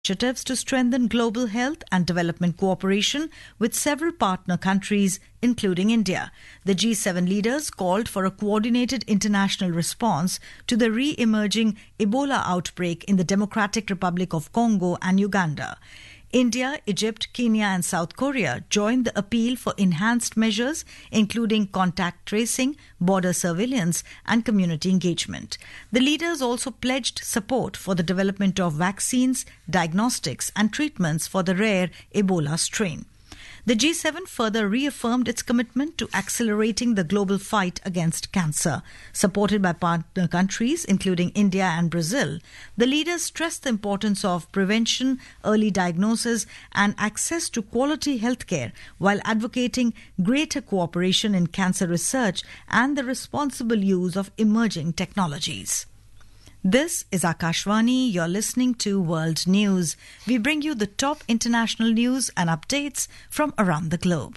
initiatives to strengthen global health and development cooperation with several partner countries, including India. The G7 leaders called for a coordinated international response to the re-emerging Ebola outbreak in the Democratic Republic of Congo and Uganda. India, Egypt, Kenya and South Korea joined the appeal for enhanced measures, including contact tracing, border surveillance and community engagement. The leaders also pledged support for the development of vaccines, diagnostics and treatments for the rare Ebola strain. The G7 further reaffirmed its commitment to accelerating the global fight against cancer. Supported by partner countries, including India and Brazil, the leaders stressed the importance of prevention, early diagnosis, and access to quality healthcare, while advocating greater cooperation in cancer research and the responsible use of emerging technologies. This is Akashvani. You're listening to World News. We bring you the top international news and updates from around the globe.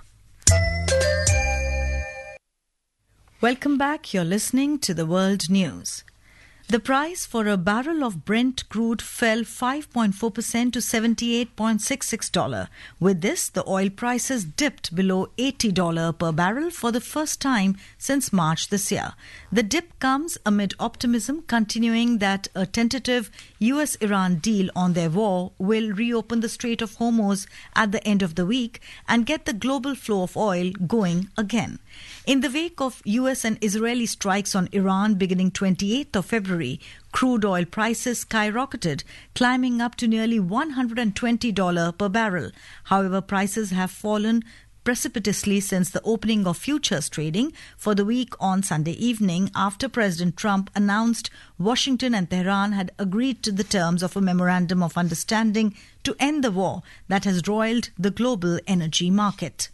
Welcome back. You're listening to the World News. The price for a barrel of Brent crude fell 5.4% to $78.66. With this, the oil prices dipped below $80 per barrel for the first time since March this year. The dip comes amid optimism continuing that a tentative US-Iran deal on their war will reopen the Strait of Hormuz at the end of the week and get the global flow of oil going again. In the wake of US and Israeli strikes on Iran beginning 28th of February, crude oil prices skyrocketed, climbing up to nearly $120 per barrel. However, prices have fallen precipitously since the opening of futures trading for the week on Sunday evening after President Trump announced Washington and Tehran had agreed to the terms of a memorandum of understanding to end the war that has roiled the global energy market.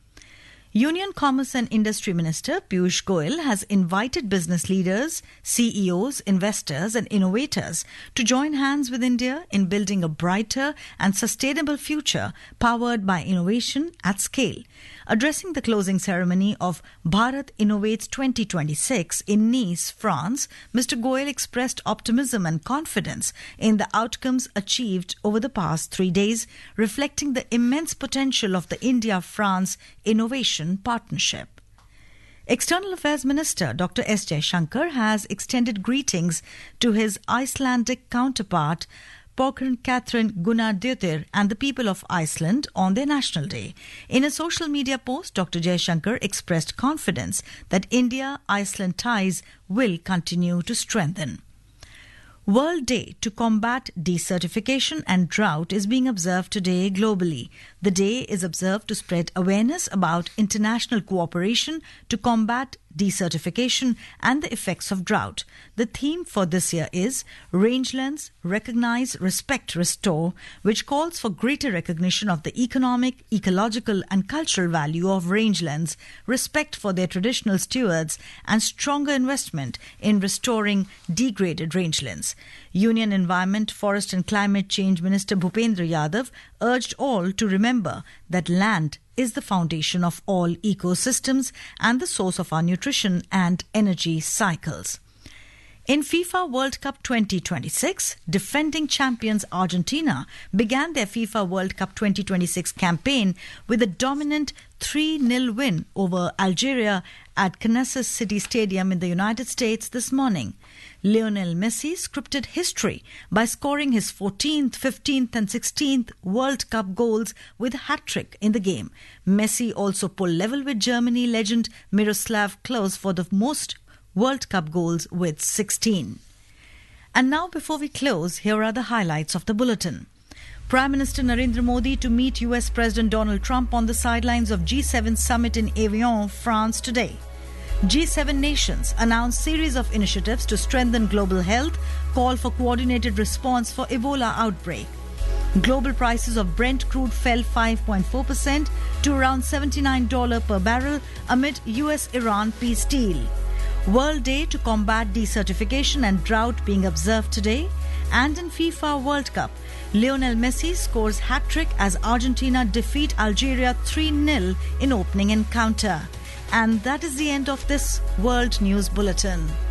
Union Commerce and Industry Minister Piyush Goyal has invited business leaders, CEOs, investors and innovators to join hands with India in building a brighter and sustainable future powered by innovation at scale. Addressing the closing ceremony of Bharat Innovates 2026 in Nice, France, Mr. Goyal expressed optimism and confidence in the outcomes achieved over the past 3 days, reflecting the immense potential of the India-France innovation partnership. External Affairs Minister Dr. S. Jaishankar has extended greetings to his Icelandic counterpart Þórunn Katrín Gunnardóttir and the people of Iceland on their National Day. In a social media post, Dr. Jaishankar expressed confidence that India-Iceland ties will continue to strengthen. World Day to Combat Desertification and Drought is being observed today globally. The day is observed to spread awareness about international cooperation to combat desertification and the effects of drought. The theme for this year is Rangelands, Recognize, Respect, Restore, which calls for greater recognition of the economic, ecological and cultural value of rangelands, respect for their traditional stewards and stronger investment in restoring degraded rangelands. Union Environment, Forest and Climate Change Minister Bhupendra Yadav urged all to remember that land is the foundation of all ecosystems and the source of our nutrition and energy cycles. In FIFA World Cup 2026, defending champions Argentina began their FIFA World Cup 2026 campaign with a dominant 3-0 win over Algeria at Kansas City Stadium in the United States this morning. Lionel Messi scripted history by scoring his 14th, 15th and 16th World Cup goals with a hat-trick in the game. Messi also pulled level with Germany legend Miroslav Klose for the most World Cup goals with 16. And now, before we close, here are the highlights of the bulletin. Prime Minister Narendra Modi to meet US President Donald Trump on the sidelines of G7 summit in Evian, France today. G7 nations announce series of initiatives to strengthen global health, call for coordinated response for Ebola outbreak. Global prices of Brent crude fell 5.4% to around $79 per barrel amid US-Iran peace deal. World Day to Combat Desertification and Drought being observed today. And in FIFA World Cup, Lionel Messi scores hat-trick as Argentina defeat Algeria 3-0 in opening encounter. And that is the end of this World News Bulletin.